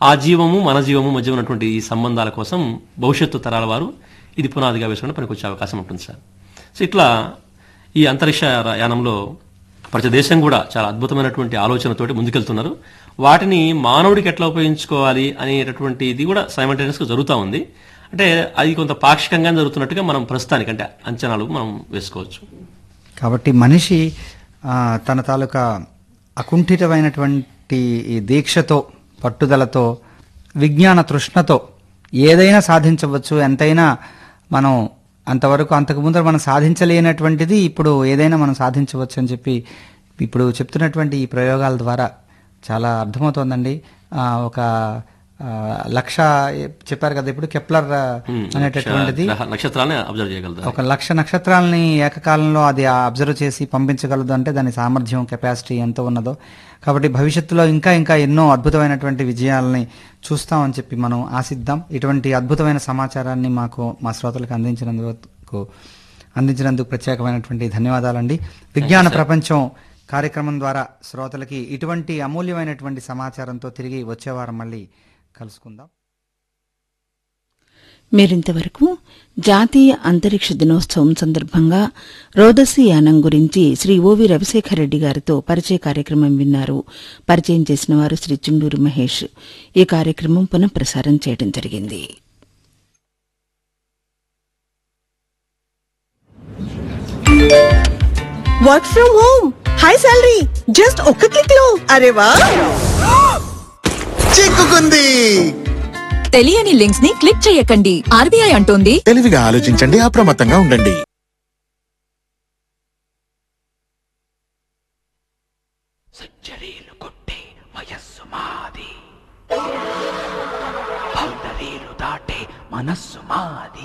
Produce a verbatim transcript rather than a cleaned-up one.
ఆ జీవము మన జీవము మధ్య ఉన్నటువంటి ఈ సంబంధాల కోసం భవిష్యత్తు తరాల వారు ఇది పునాదిగా వేసుకుని పనికొచ్చే అవకాశం ఉంటుంది సార్. సో ఇట్లా ఈ అంతరిక్ష యానంలో ప్రతి దేశం కూడా చాలా అద్భుతమైనటువంటి ఆలోచనతోటి ముందుకెళ్తున్నారు. వాటిని మానవుడికి ఎట్లా ఉపయోగించుకోవాలి అనేటటువంటి ఇది కూడా సైమల్టేనియస్గా జరుగుతూ ఉంది. అంటే అది కొంత పాక్షికంగా జరుగుతున్నట్టుగా మనం ప్రస్తుతానికి అంటే అంచనాలు మనం వేసుకోవచ్చు. కాబట్టి మనిషి తన తాలూకా అకుంఠితమైనటువంటి ఈ దీక్షతో, పట్టుదలతో, విజ్ఞాన తృష్ణతో ఏదైనా సాధించవచ్చు. ఎంతైనా మనం అంతవరకు అంతకు ముందర మనం సాధించలేనటువంటిది ఇప్పుడు ఏదైనా మనం సాధించవచ్చు అని చెప్పి ఇప్పుడు చెప్తున్నటువంటి ఈ ప్రయోగాల ద్వారా చాలా అర్థమవుతోందండి. ఒక లక్ష చెప్పారు కదా, ఇప్పుడు కెప్లర్ అనేటటువంటిది నక్షత్రాలని అబ్జర్వ్ చేయగలదు. ఒక లక్ష నక్షత్రాలని ఏకకాలంలో అది అబ్జర్వ్ చేసి పంపించగలదు అంటే దాని సామర్థ్యం, కెపాసిటీ ఎంత ఉన్నదో. కాబట్టి భవిష్యత్తులో ఇంకా ఇంకా ఎన్నో అద్భుతమైనటువంటి విజయాలని చూస్తామని చెప్పి మనం ఆశిద్దాం. ఇటువంటి అద్భుతమైన సమాచారాన్ని మాకు మా శ్రోతలకు అందించినందుకు అందించినందుకు ప్రత్యేకమైనటువంటి ధన్యవాదాలండి. విజ్ఞాన ప్రపంచం కార్యక్రమం ద్వారా శ్రోతలకి ఇటువంటి అమూల్యమైనటువంటి సమాచారంతో తిరిగి వచ్చే వారం మళ్ళీ కలుసుకుందాం. మీరింతవరకు జాతీయ అంతరిక్ష దినోత్సవం సందర్భంగా రోదసీ యానం గురించి శ్రీ ఓవి రవిశేఖర్ రెడ్డి గారితో పరిచయ కార్యక్రమం విన్నారు. పరిచయం చేసిన వారు శ్రీ చుండూరు మహేష్. ఈ కార్యక్రమం పునః ప్రసారం చేయడం జరిగింది. Work from home, high salary, just ఒక్క క్లిక్ లో. అరే వా, చిక్కుకుంది. తెలియని లింక్స్ ని క్లిక్ చేయకండి. ఆర్బీఐ అంటోంది తెలివిగా ఆలోచించండి, అప్రమత్తంగా ఉండండి. సెంచరీలు కొట్టే వయస్సు మాది, బౌండరీలు దాటే మనస్సు మాది.